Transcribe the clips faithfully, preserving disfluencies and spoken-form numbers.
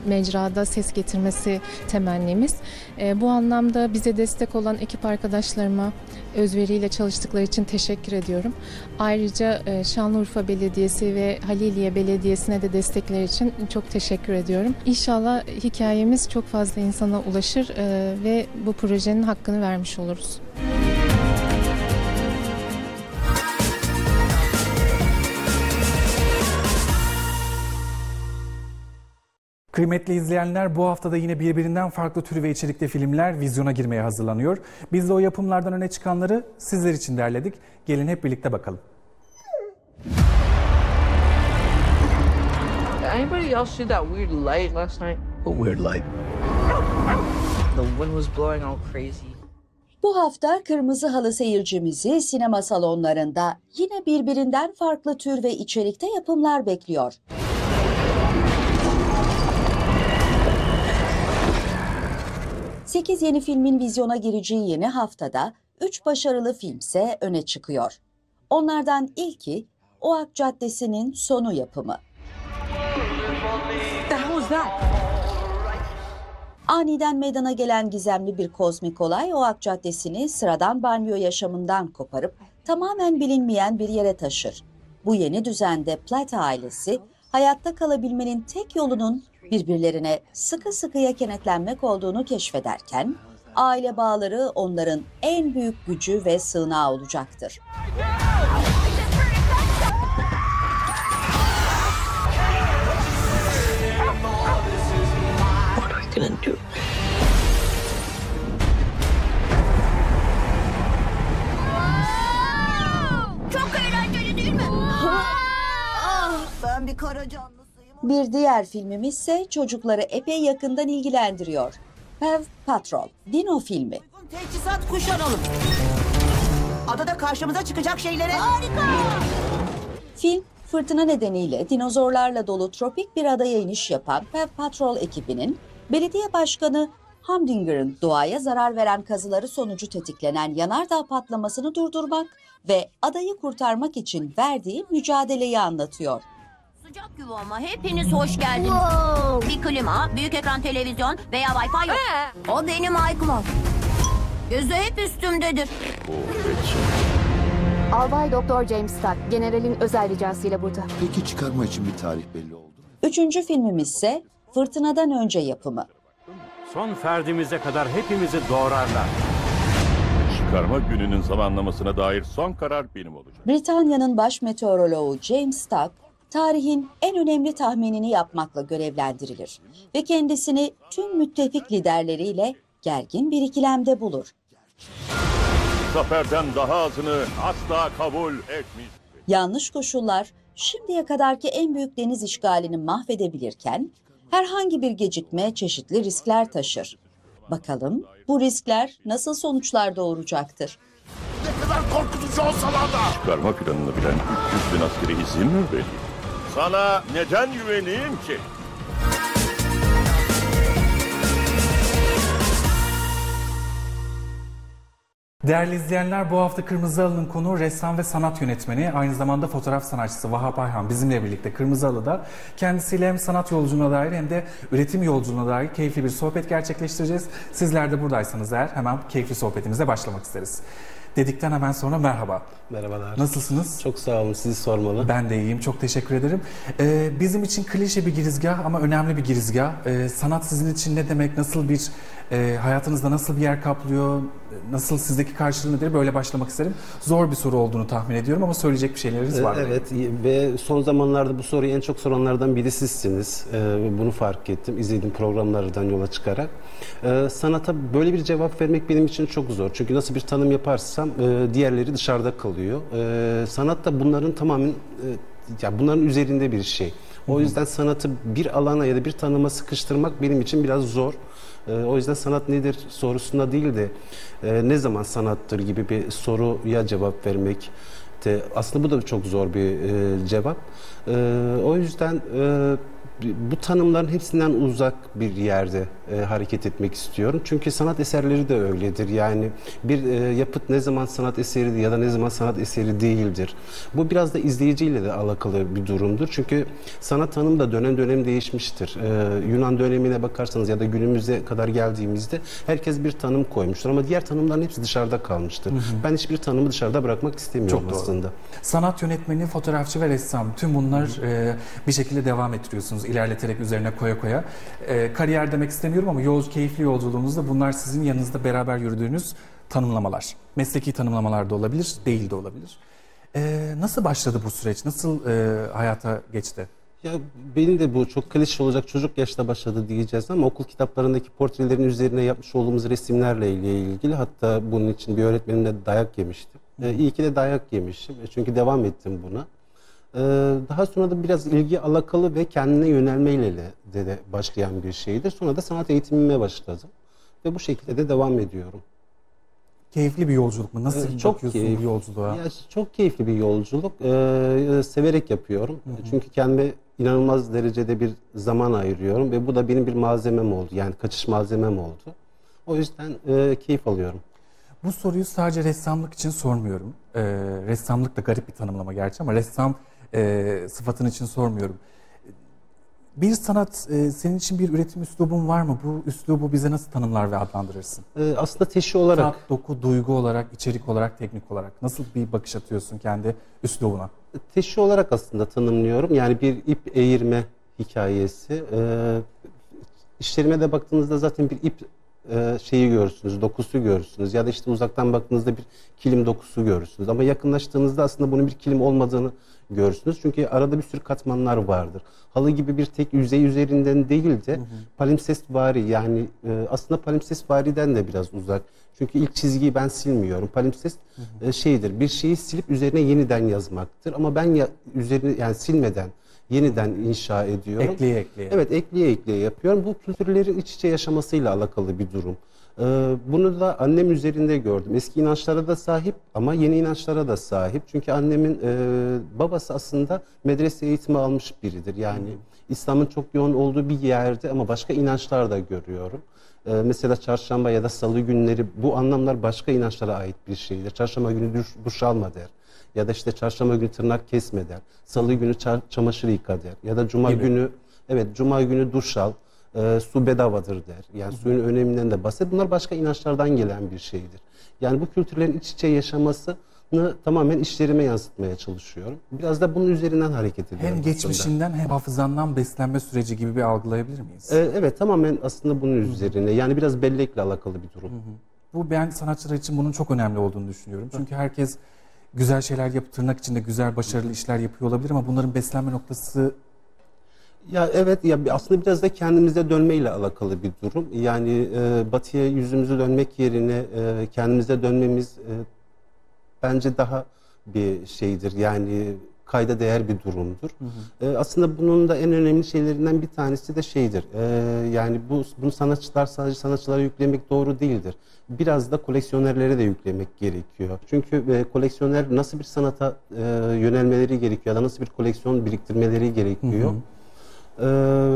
mecrada ses getirmesi temennimiz. E, bu anlamda bize destek olan ekip arkadaşlarıma özveriyle çalıştıkları için teşekkür ediyorum. Ayrıca e, Şanlıurfa Belediyesi ve Haliliye Belediyesi'ne de destekleri için çok teşekkür ediyorum. İnşallah hikayemiz çok fazla insana ulaşır e, ve bu projenin hakkını vermiş oluruz. Kıymetli izleyenler, bu haftada yine birbirinden farklı tür ve içerikte filmler vizyona girmeye hazırlanıyor. Biz de o yapımlardan öne çıkanları sizler için derledik. Gelin hep birlikte bakalım. Anybody else see that weird light last night? What weird light? The wind was blowing all crazy. Bu hafta Kırmızı Halı seyircimizi sinema salonlarında yine birbirinden farklı tür ve içerikte yapımlar bekliyor. sekiz yeni filmin vizyona gireceği yeni haftada üç başarılı filmse öne çıkıyor. Onlardan ilki Oak Caddesi'nin sonu yapımı. What the hell was that? Aniden meydana gelen gizemli bir kozmik olay Oak Caddesi'ni sıradan banyo yaşamından koparıp tamamen bilinmeyen bir yere taşır. Bu yeni düzende Platt ailesi hayatta kalabilmenin tek yolunun birbirlerine sıkı sıkıya kenetlenmek olduğunu keşfederken, aile bağları onların en büyük gücü ve sığınağı olacaktır. What are you gonna do? Çok eğlenceli değil mi? Ben bir kara canlısıyım. Bir diğer filmimiz ise çocukları epey yakından ilgilendiriyor. Paw Patrol, Dino filmi. Teçhizat kuşanalım. Adada karşımıza çıkacak şeylere... Harika! Film, fırtına nedeniyle dinozorlarla dolu tropik bir adaya iniş yapan Paw Patrol ekibinin belediye başkanı Humdinger'ın doğaya zarar veren kazıları sonucu tetiklenen yanardağ patlamasını durdurmak ve adayı kurtarmak için verdiği mücadeleyi anlatıyor. Sıcak yuvama hepiniz hoş geldiniz. Bir klima, büyük ekran televizyon veya Wi-Fi yok. O benim iCloud. Gözü hep üstümdedir. Albay Doktor James Stark, generalin özel ricasıyla burada. Peki çıkarma için bir tarih belli oldu mu? Üçüncü filmimiz ise Fırtınadan Önce yapımı. Son ferdimize kadar hepimizi doğrarlar. Çıkarma gününün zamanlamasına dair son karar benim olacak. Britanya'nın baş meteoroloğu James Stark, tarihin en önemli tahminini yapmakla görevlendirilir ve kendisini tüm müttefik liderleriyle gergin bir ikilemde bulur. Zaferden daha azını asla kabul etmeyeceğiz. Yanlış koşullar şimdiye kadarki en büyük deniz işgalini mahvedebilirken herhangi bir gecikme çeşitli riskler taşır. Bakalım bu riskler nasıl sonuçlar doğuracaktır? Ne kadar korkutucu olsalar da. Çıkarma planını bilen üç yüz bin askeri izin mi veriyor? Sana neden güveneyim ki? Değerli izleyenler, bu hafta Kırmızı Halı'nın konuğu ressam ve sanat yönetmeni, aynı zamanda fotoğraf sanatçısı Vahap Ayhan bizimle birlikte Kırmızı Halı'da. Kendisiyle hem sanat yolculuğuna dair hem de üretim yolculuğuna dair keyifli bir sohbet gerçekleştireceğiz. Sizler de buradaysanız eğer hemen keyifli sohbetimize başlamak isteriz. Dedikten hemen sonra merhaba. Merhabalar. Nasılsınız? Çok sağ olun, sizi sormalı. Ben de iyiyim, çok teşekkür ederim. Ee, bizim için klişe bir girizgah ama önemli bir girizgah. Ee, sanat sizin için ne demek, nasıl bir, e, hayatınızda nasıl bir yer kaplıyor, nasıl sizdeki karşılığı nedir, böyle başlamak isterim. Zor bir soru olduğunu tahmin ediyorum ama söyleyecek bir şeyleriniz var. Evet ve son zamanlarda bu soruyu en çok soranlardan biri sizsiniz. Ee, bunu fark ettim, izlediğim programlardan yola çıkarak. Ee, sanata böyle bir cevap vermek benim için çok zor. Çünkü nasıl bir tanım yaparsam e, diğerleri dışarıda kalıyor. Ee, sanat da bunların tamamen, e, ya bunların üzerinde bir şey. O yüzden sanatı bir alana ya da bir tanıma sıkıştırmak benim için biraz zor. Ee, o yüzden sanat nedir sorusuna değil de e, ne zaman sanattır gibi bir soruya cevap vermek de aslında bu da çok zor bir e, cevap. E, o yüzden e, bu tanımların hepsinden uzak bir yerde e, hareket etmek istiyorum. Çünkü sanat eserleri de öyledir. Yani bir e, yapıt ne zaman sanat eseridir ya da ne zaman sanat eseri değildir. Bu biraz da izleyiciyle de alakalı bir durumdur. Çünkü sanat tanımı da dönem dönem değişmiştir. E, Yunan dönemine bakarsanız ya da günümüze kadar geldiğimizde herkes bir tanım koymuştur. Ama diğer tanımların hepsi dışarıda kalmıştır. Hı hı. Ben hiçbir tanımı dışarıda bırakmak istemiyorum Çok aslında. Doğru. Sanat yönetmeni, fotoğrafçı ve ressam. Tüm bunlar e, bir şekilde devam ettiriyorsunuz. İlerleterek üzerine koya koya. E, kariyer demek istemiyorum ama yol, keyifli yolculuğunuzda bunlar sizin yanınızda beraber yürüdüğünüz tanımlamalar. Mesleki tanımlamalar da olabilir, değil de olabilir. E, nasıl başladı bu süreç? Nasıl e, hayata geçti? Ya benim de bu çok klişe olacak, çocuk yaşta başladı diyeceğiz ama okul kitaplarındaki portrelerin üzerine yapmış olduğumuz resimlerle ilgili, hatta bunun için bir öğretmenimle dayak yemiştim. Ee, iyi ki de dayak yemişim çünkü devam ettim buna. Ee, daha sonra da biraz ilgi alakalı ve kendine yönelmeyle de, de başlayan bir şeydir. Sonra da sanat eğitimime başladım ve bu şekilde de devam ediyorum. Keyifli bir yolculuk mu? Nasıl ee, çok bakıyorsun keyif, bu yolculuğa? Ya, çok keyifli bir yolculuk. Ee, severek yapıyorum. Hı hı. Çünkü kendime inanılmaz derecede bir zaman ayırıyorum ve bu da benim bir malzemem oldu. Yani kaçış malzemem oldu. O yüzden e, keyif alıyorum. Bu soruyu sadece ressamlık için sormuyorum. Ee, ressamlık da garip bir tanımlama gerçi ama ressam e, sıfatın için sormuyorum. Bir sanat, e, senin için bir üretim üslubun var mı? Bu üslubu bize nasıl tanımlar ve adlandırırsın? Ee, aslında teşhi olarak... Tat, doku, duygu olarak, içerik olarak, teknik olarak nasıl bir bakış atıyorsun kendi üslubuna? Teşhi olarak aslında tanımlıyorum. Yani bir ip eğirme hikayesi. Ee, işlerime de baktığınızda zaten bir ip e, şeyi görürsünüz, dokusu görürsünüz. Ya da işte uzaktan baktığınızda bir kilim dokusu görürsünüz. Ama yakınlaştığınızda aslında bunun bir kilim olmadığını görürsünüz. Çünkü arada bir sürü katmanlar vardır. Halı gibi bir tek yüzey üzerinden değil de palimpsestvari, yani e, aslında palimpsestvariden de biraz uzak. Çünkü ilk çizgiyi ben silmiyorum. Palimpsest e, şeydir, bir şeyi silip üzerine yeniden yazmaktır. Ama ben ya, üzerine yani silmeden yeniden inşa ediyorum. Ekleye ekleye. Evet, ekleye ekleye yapıyorum. Bu kültürlerin iç içe yaşamasıyla alakalı bir durum. Ee, bunu da annem üzerinde gördüm. Eski inançlara da sahip ama yeni inançlara da sahip. Çünkü annemin e, babası aslında medrese eğitimi almış biridir. Yani hmm. İslam'ın çok yoğun olduğu bir yerde ama başka inançlar da görüyorum. Ee, mesela çarşamba ya da salı günleri, bu anlamlar başka inançlara ait bir şeydir. Çarşamba günü duş, duş alma der. Ya da işte çarşamba günü tırnak kesme der. Salı günü çar, çamaşır yıka der. Ya da cuma gibi. günü evet cuma günü duş al. E, su bedavadır der. Yani suyun öneminden de bahseder. Bunlar başka inançlardan gelen bir şeydir. Yani bu kültürlerin iç içe yaşamasını tamamen işlerime yansıtmaya çalışıyorum. Biraz da bunun üzerinden hareket ediyorum. Hem geçmişinden aslında. Hem hafızandan beslenme süreci gibi bir algılayabilir miyiz? E, evet, tamamen aslında bunun üzerine. Yani biraz bellekle alakalı bir durum. Hı hı. Bu, ben sanatçılar için bunun çok önemli olduğunu düşünüyorum. Çünkü herkes güzel şeyler yapıp tırnak içinde güzel, başarılı işler yapıyor olabilir ama bunların beslenme noktası... Ya evet, ya aslında biraz da kendimize dönmeyle alakalı bir durum. Yani e, batıya yüzümüzü dönmek yerine e, kendimize dönmemiz e, bence daha bir şeydir. Yani kayda değer bir durumdur. Hı hı. E, aslında bunun da en önemli şeylerinden bir tanesi de şeydir. E, yani bu bunu sanatçılar sadece sanatçılara yüklemek doğru değildir. Biraz da koleksiyonerlere de yüklemek gerekiyor. Çünkü e, koleksiyoner nasıl bir sanata e, yönelmeleri gerekiyor ya da nasıl bir koleksiyon biriktirmeleri gerekiyor. Hı hı. Ee,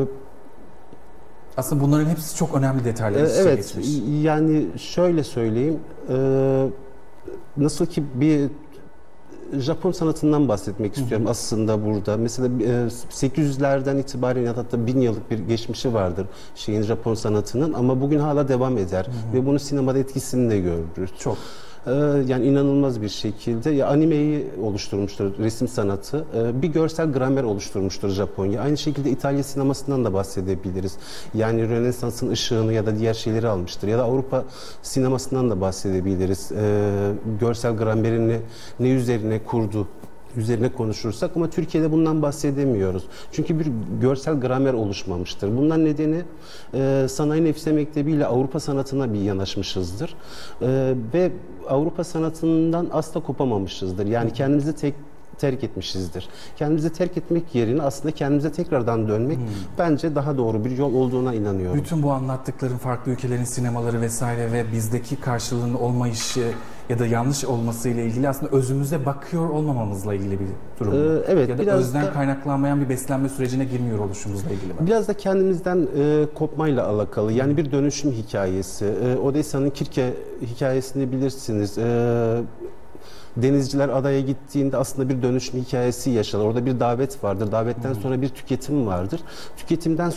Aslında bunların hepsi çok önemli detaylar. E, evet, geçmiş. Yani şöyle söyleyeyim, e, nasıl ki bir Japon sanatından bahsetmek Hı-hı. istiyorum aslında burada. Mesela e, sekiz yüzlerden itibaren ya da hatta bin yıllık bir geçmişi vardır şeyin, Japon sanatının, ama bugün hala devam eder. Hı-hı. Ve bunu sinemada etkisini de görürüz. Çok. Yani inanılmaz bir şekilde ya animeyi oluşturmuştur, resim sanatı, bir görsel gramer oluşturmuştur Japonya. Aynı şekilde İtalya sinemasından da bahsedebiliriz. Yani Rönesans'ın ışığını ya da diğer şeyleri almıştır. Ya da Avrupa sinemasından da bahsedebiliriz. Görsel gramerini ne üzerine kurdu, üzerine konuşursak, ama Türkiye'de bundan bahsedemiyoruz. Çünkü bir görsel gramer oluşmamıştır. Bundan nedeni e, Sanayi Nefise Mektebi ile Avrupa sanatına bir yanaşmışızdır. E, ve Avrupa sanatından asla kopamamışızdır. Yani kendimizi tek terk etmişizdir. Kendimizi terk etmek yerine aslında kendimize tekrardan dönmek hmm. bence daha doğru bir yol olduğuna inanıyorum. Bütün bu anlattıkların farklı ülkelerin sinemaları vesaire ve bizdeki karşılığının olmayışı ya da yanlış olması ile ilgili aslında özümüze bakıyor olmamamızla ilgili bir durum. Ee, evet, ya da biraz özden da, kaynaklanmayan bir beslenme sürecine girmiyor oluşumuzla ilgili. Var. Biraz da kendimizden e, kopmayla alakalı. Yani bir dönüşüm hikayesi. E, Odessa'nın Kirke hikayesini bilirsiniz. E, Denizciler adaya gittiğinde aslında bir dönüşüm hikayesi yaşanır. Orada bir davet vardır. Davetten sonra bir tüketim vardır. Tüketimden